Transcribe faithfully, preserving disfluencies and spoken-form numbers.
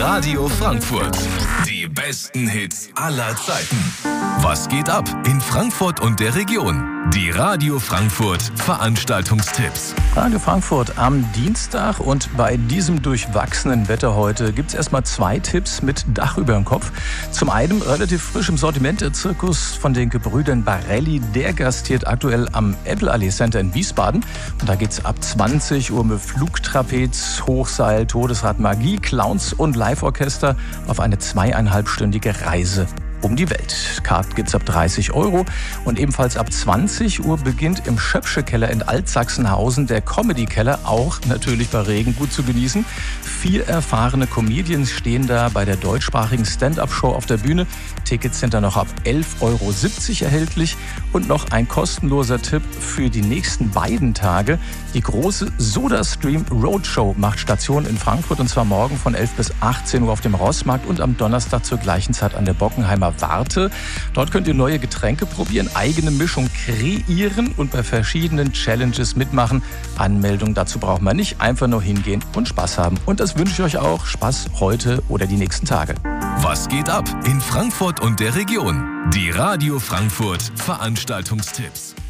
Radio Frankfurt. Die besten Hits aller Zeiten. Was geht ab in Frankfurt und der Region? Die Radio Frankfurt Veranstaltungstipps. Radio Frankfurt am Dienstag, und bei diesem durchwachsenen Wetter heute gibt es erstmal zwei Tipps mit Dach über dem Kopf. Zum einen relativ frisch im Sortiment der Zirkus von den Gebrüdern Barelli. Der gastiert aktuell am Apple Allee Center in Wiesbaden. Und da geht es ab zwanzig Uhr mit Flugtrapez, Hochseil, Todesrad, Magie, Clowns und Live-Orchester auf eine zweieinhalbstündige Reise um die Welt. Karten gibt's ab dreißig Euro, und ebenfalls ab zwanzig Uhr beginnt im Schöpsche Keller in Altsachsenhausen der Comedy Keller, auch natürlich bei Regen gut zu genießen. Vier erfahrene Comedians stehen da bei der deutschsprachigen Stand-Up-Show auf der Bühne. Tickets sind dann noch ab elf Euro siebzig erhältlich. Und noch ein kostenloser Tipp für die nächsten beiden Tage. Die große SodaStream Roadshow macht Station in Frankfurt, und zwar morgen von elf bis achtzehn Uhr auf dem Rossmarkt und am Donnerstag zur gleichen Zeit an der Bockenheimer Warte. Dort könnt ihr neue Getränke probieren, eigene Mischung kreieren und bei verschiedenen Challenges mitmachen. Anmeldung dazu braucht man nicht, einfach nur hingehen und Spaß haben. Und das wünsche ich euch auch. Spaß heute oder die nächsten Tage. Was geht ab in Frankfurt und der Region? Die Radio Frankfurt Veranstaltungstipps.